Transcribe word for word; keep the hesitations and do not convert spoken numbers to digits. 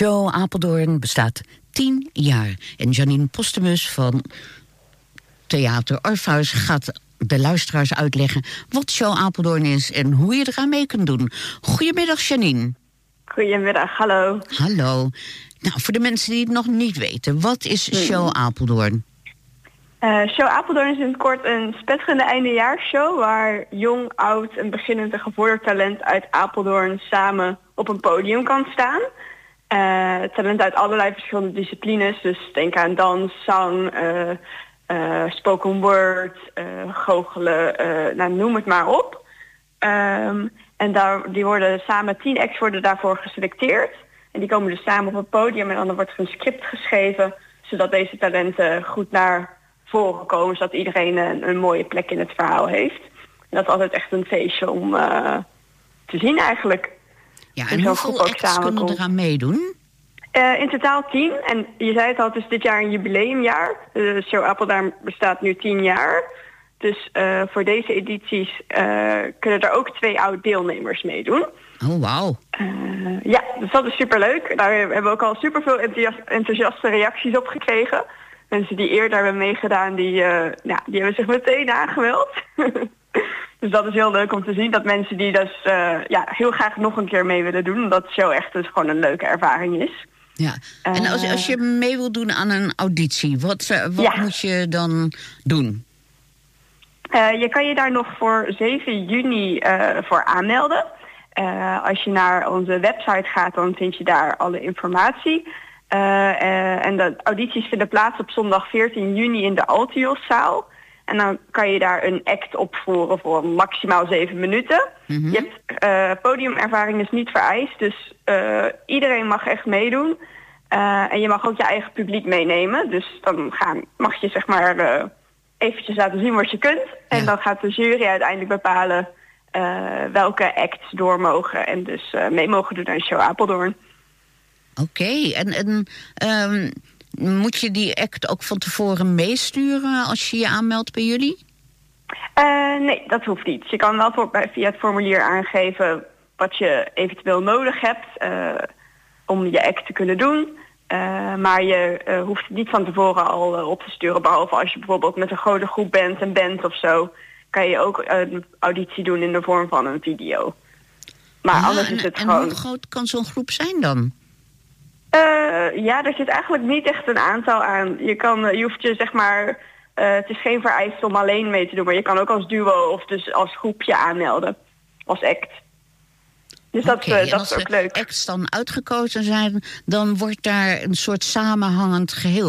Show Apeldoorn bestaat tien jaar. En Janine Postumus van Theater Orpheus gaat de luisteraars uitleggen wat Show Apeldoorn is en hoe je eraan mee kunt doen. Goedemiddag, Janine. Goedemiddag, hallo. Hallo. Nou, voor de mensen die het nog niet weten, wat is Show Apeldoorn? Uh, Show Apeldoorn is in het kort een spetterende eindejaarshow waar jong, oud en beginnend en gevorderd talent uit Apeldoorn samen op een podium kan staan. Uh, talent uit allerlei verschillende disciplines, dus denk aan dans, zang, uh, uh, spoken word, uh, goochelen, uh, nou, noem het maar op. Um, en daar, die worden samen, tien acts worden daarvoor geselecteerd. En die komen dus samen op het podium en dan wordt er een script geschreven, zodat deze talenten goed naar voren komen, zodat iedereen een, een mooie plek in het verhaal heeft. En dat is altijd echt een feestje om uh, te zien eigenlijk. Ja, en hoeveel acts kunnen er aan meedoen? Uh, in totaal tien. En je zei het al, het is dit jaar een jubileumjaar. De Show Apeldoorn bestaat nu tien jaar. Dus uh, voor deze edities uh, kunnen er ook twee oud-deelnemers meedoen. Oh, wauw. Uh, ja, dus dat is superleuk. Daar hebben we ook al superveel enthousiast, enthousiaste reacties op gekregen. Mensen die eerder hebben meegedaan, die, uh, ja, die hebben zich meteen aangemeld. Dus dat is heel leuk om te zien dat mensen die dus uh, ja, heel graag nog een keer mee willen doen. Omdat show echt dus gewoon een leuke ervaring is. Ja, en als, als je mee wilt doen aan een auditie, wat, uh, wat ja. moet je dan doen? Uh, je kan je daar nog voor zeven juni uh, voor aanmelden. Uh, als je naar onze website gaat, dan vind je daar alle informatie. Uh, uh, en de audities vinden plaats op zondag veertien juni in de Altioszaal. En dan kan je daar een act opvoeren voor maximaal zeven minuten. Mm-hmm. Je hebt uh, podiumervaring is niet vereist, dus uh, iedereen mag echt meedoen. Uh, en je mag ook je eigen publiek meenemen. Dus dan gaan, mag je zeg maar uh, eventjes laten zien wat je kunt. En ja. dan gaat de jury uiteindelijk bepalen uh, welke acts door mogen. En dus uh, mee mogen doen aan Show Apeldoorn. Oké, okay. en, en um, moet je die act ook van tevoren meesturen als je je aanmeldt bij jullie? Uh, nee, dat hoeft niet. Je kan wel voor, via het formulier aangeven wat je eventueel nodig hebt uh, om je act te kunnen doen. Uh, maar je uh, hoeft het niet van tevoren al uh, op te sturen. Behalve als je bijvoorbeeld met een grote groep bent, een band of zo, kan je ook een auditie doen in de vorm van een video. Maar ja, anders en, is het en gewoon... hoe groot kan zo'n groep zijn dan? Uh, ja, er zit eigenlijk niet echt een aantal aan. Je, kan, je hoeft je zeg maar... Uh, het is geen vereiste om alleen mee te doen, maar je kan ook als duo of dus als groepje aanmelden. Als act. Dus okay, dat, uh, dat is ook leuk. Als de acts dan uitgekozen zijn, dan wordt daar een soort samenhangend geheel